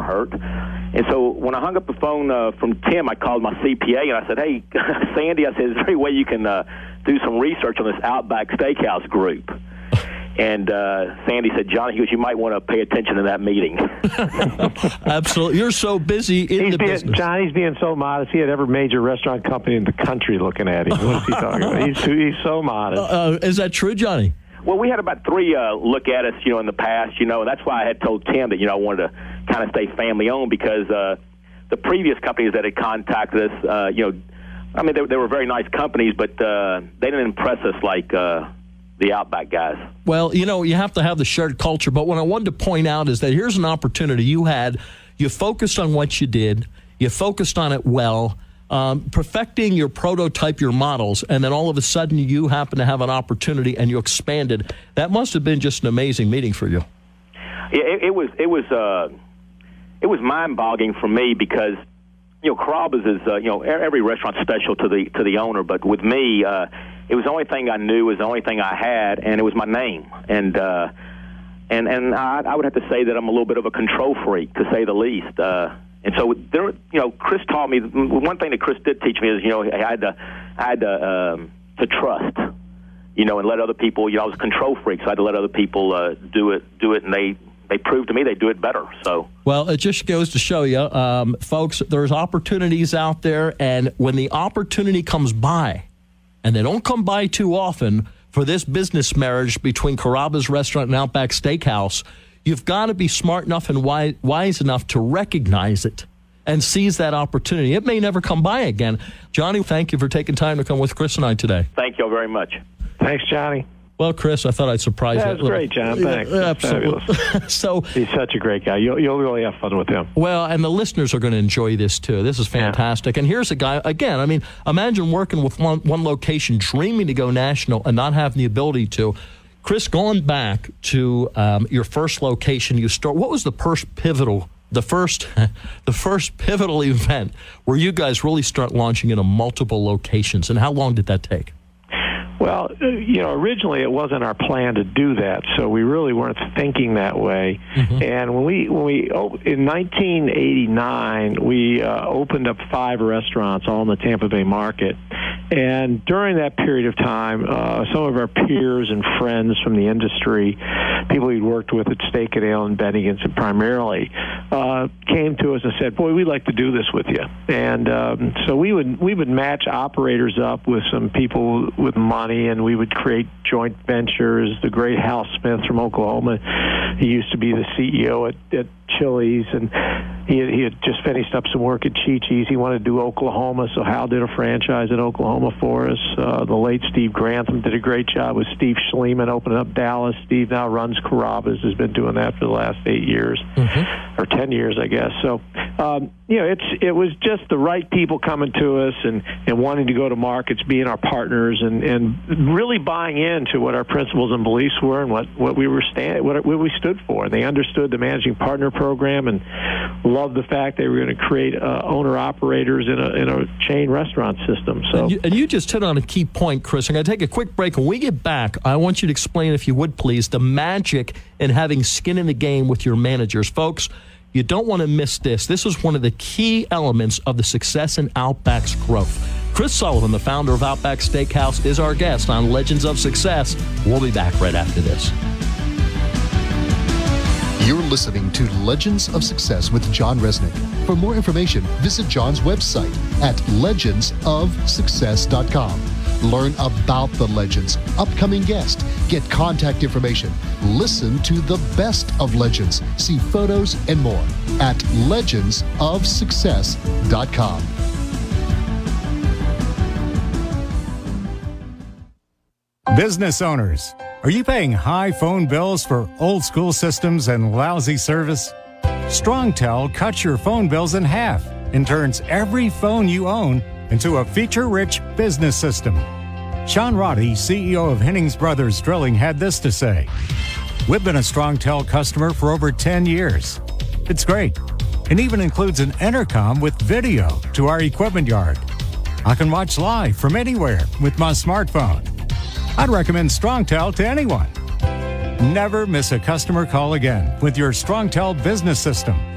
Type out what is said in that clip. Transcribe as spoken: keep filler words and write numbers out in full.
won't hurt. And so when I hung up the phone uh, from Tim, I called my C P A, and I said, hey, Sandy, I said, is there any way you can uh, do some research on this Outback Steakhouse group? And uh, Sandy said, Johnny, he goes, you might want to pay attention to that meeting. Absolutely. You're so busy in he's the being, business. Johnny's being so modest. He had every major restaurant company in the country looking at him. What is he talking about? He's, he's so modest. Uh, is that true, Johnny? Well, we had about three uh, look at us, you know, in the past, you know, and that's why I had told Tim that, you know, I wanted to kind of stay family-owned because uh, the previous companies that had contacted us, uh, you know, I mean, they, they were very nice companies, but uh, they didn't impress us like uh, the Outback guys. Well, you know, you have to have the shared culture, but what I wanted to point out is that here's an opportunity you had. You focused on what you did. You focused on it well. Um, perfecting your prototype, your models, and then all of a sudden you happen to have an opportunity and you expanded. That must have been just an amazing meeting for you. Yeah, it, it was. It was. Uh, it was mind-boggling for me because you know Carrabba's is uh, you know every restaurant's special to the to the owner, but with me, uh, it was the only thing I knew, it was the only thing I had, and it was my name. And uh, and and I, I would have to say that I'm a little bit of a control freak, to say the least. Uh, And so, there, you know, Chris taught me, one thing that Chris did teach me is, you know, I had to, I had to, um, to trust, you know, and let other people, you know, I was a control freak, so I had to let other people uh, do it, do it, and they, they proved to me they do it better, so. Well, it just goes to show you, um, folks, there's opportunities out there, and when the opportunity comes by, and they don't come by too often for this business marriage between Carrabba's Restaurant and Outback Steakhouse, you've got to be smart enough and wise, wise enough to recognize it and seize that opportunity. It may never come by again. Johnny, thank you for taking time to come with Chris and I today. Thank you all very much. Thanks, Johnny. Well, Chris, I thought I'd surprise yeah, you. That's great, John. Thanks. Yeah, absolutely. So he's such a great guy. You'll, you'll really have fun with him. Well, and the listeners are going to enjoy this, too. This is fantastic. Yeah. And here's a guy, again, I mean, imagine working with one, one location, dreaming to go national and not having the ability to. Chris, going back to um, your first location, you start. What was the first pivotal, the first, the first pivotal event where you guys really start launching into multiple locations, and how long did that take? Well, you know, originally it wasn't our plan to do that, so we really weren't thinking that way. Mm-hmm. And when we, when we in nineteen eighty-nine, we uh, opened up five restaurants all in the Tampa Bay market. And during that period of time, uh, some of our peers and friends from the industry, people we'd worked with at Steak and Ale and Bennigan's primarily, uh, came to us and said, "Boy, we'd like to do this with you." And um, so we would we would match operators up with some people with money, and we would create joint ventures. The great Hal Smith from Oklahoma, he used to be the C E O at, at Chili's, and he had, he had just finished up some work at Chi-Chi's. He wanted to do Oklahoma, so Hal did a franchise in Oklahoma for us. Uh, the late Steve Grantham did a great job with Steve Schliemann opening up Dallas. Steve now runs Carrabba's, has been doing that for the last eight years, mm-hmm. or ten years, I guess. So, um, you know, it's it was just the right people coming to us and, and wanting to go to markets, being our partners, and, and really buying into what our principles and beliefs were and what, what we were stand, what, what we stood for. And they understood the managing partner program and loved the fact they were going to create uh, owner-operators in a, in a chain restaurant system. So, and you, and you just hit on a key point, Chris. I'm going to take a quick break. When we get back, I want you to explain, if you would please, the magic in having skin in the game with your managers. Folks, you don't want to miss this. This is one of the key elements of the success in Outback's growth. Chris Sullivan, the founder of Outback Steakhouse, is our guest on Legends of Success. We'll be back right after this. You're listening to Legends of Success with John Resnick. For more information, visit John's website at legends of success dot com. Learn about the legends, upcoming guests, get contact information, listen to the best of legends, see photos and more at legends of success dot com. Business owners, are you paying high phone bills for old school systems and lousy service? StrongTel cuts your phone bills in half and turns every phone you own into a feature-rich business system. Sean Roddy, C E O of Hennings Brothers Drilling, had this to say: "We've been a StrongTel customer for over ten years. It's great. It even includes an intercom with video to our equipment yard. I can watch live from anywhere with my smartphone. I'd recommend StrongTel to anyone. Never miss a customer call again with your StrongTel business system.